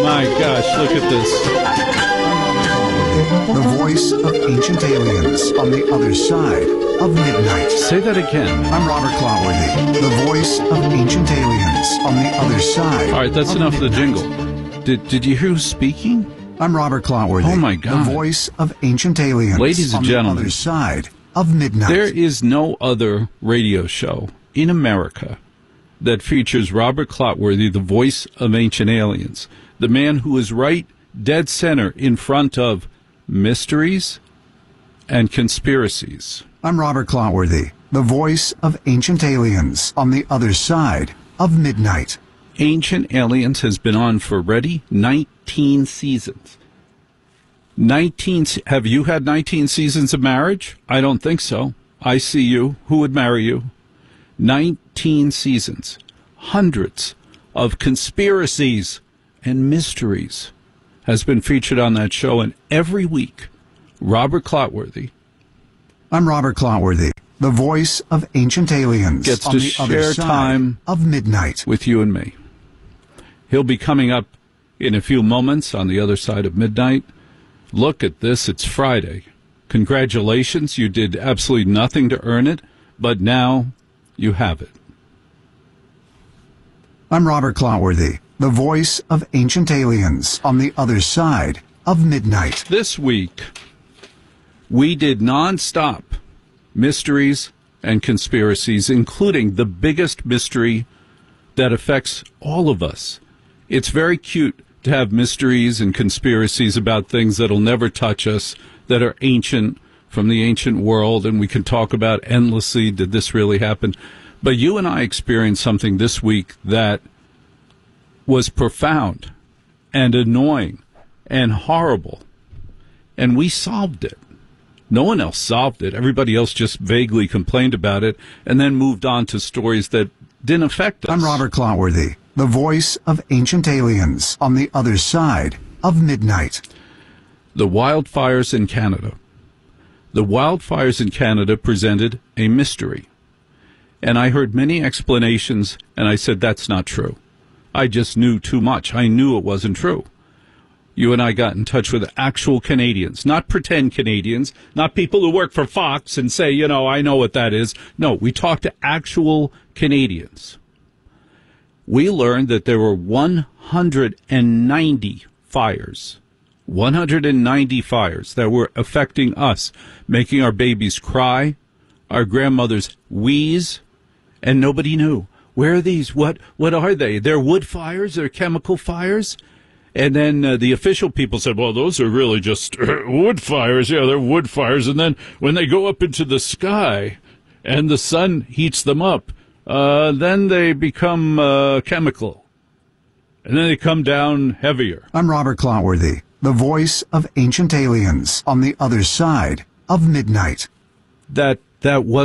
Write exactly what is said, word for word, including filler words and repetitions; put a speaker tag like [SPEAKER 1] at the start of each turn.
[SPEAKER 1] My gosh, look at this.
[SPEAKER 2] The voice of ancient aliens on the other side of midnight.
[SPEAKER 1] Say that again.
[SPEAKER 2] I'm Robert Clotworthy, the voice of ancient aliens on the other side.
[SPEAKER 1] All right, that's
[SPEAKER 2] of
[SPEAKER 1] enough of the
[SPEAKER 2] midnight.
[SPEAKER 1] jingle. Did Did you hear who's speaking?
[SPEAKER 2] I'm Robert Clotworthy.
[SPEAKER 1] Oh, my God.
[SPEAKER 2] The voice of ancient aliens
[SPEAKER 1] Ladies and
[SPEAKER 2] on
[SPEAKER 1] gentlemen,
[SPEAKER 2] the other side of midnight.
[SPEAKER 1] There is no other radio show in America that features Robert Clotworthy, the voice of ancient aliens, the man who is right dead center in front of mysteries and conspiracies.
[SPEAKER 2] I'm Robert Clotworthy, the voice of ancient aliens on the other side of midnight.
[SPEAKER 1] Ancient Aliens has been on for, ready, nineteen seasons. nineteen, have you had nineteen seasons of marriage? I don't think so. I see you. Who would marry you? nineteen seasons. Hundreds of conspiracies and mysteries has been featured on that show. And every week, Robert Clotworthy
[SPEAKER 2] I'm Robert Clotworthy, the voice of ancient aliens
[SPEAKER 1] gets
[SPEAKER 2] on
[SPEAKER 1] to
[SPEAKER 2] the other
[SPEAKER 1] share
[SPEAKER 2] side
[SPEAKER 1] time
[SPEAKER 2] of midnight.
[SPEAKER 1] with you and me. He'll be coming up in a few moments on the other side of midnight. Look at this. It's Friday. Congratulations. You did absolutely nothing to earn it, but now you have it.
[SPEAKER 2] I'm Robert Clotworthy, the voice of ancient aliens on the other side of midnight.
[SPEAKER 1] This week, we did nonstop mysteries and conspiracies, including the biggest mystery that affects all of us. It's very cute to have mysteries and conspiracies about things that'll never touch us, that are ancient, from the ancient world, and we can talk about endlessly, did this really happen? But you and I experienced something this week that was profound and annoying and horrible, and we solved it. No one else solved it. Everybody else just vaguely complained about it and then moved on to stories that didn't affect us.
[SPEAKER 2] I'm Robert Clotworthy, the voice of ancient aliens on the other side of midnight.
[SPEAKER 1] The wildfires in Canada. The wildfires in Canada presented a mystery. And I heard many explanations, and I said, that's not true. I just knew too much. I knew it wasn't true. You and I got in touch with actual Canadians, not pretend Canadians, not people who work for Fox and say, you know, I know what that is. No, we talked to actual Canadians. We learned that there were one hundred ninety fires, one hundred ninety fires that were affecting us, making our babies cry, our grandmothers wheeze, and nobody knew. Where are these? What What are they? They're wood fires? They're chemical fires? And then uh, the official people said, well, those are really just wood fires. Yeah, they're wood fires. And then when they go up into the sky and the sun heats them up, uh, then they become uh, chemical. And then they come down heavier.
[SPEAKER 2] I'm Robert Clotworthy, the voice of ancient aliens on the other side of midnight.
[SPEAKER 1] That that was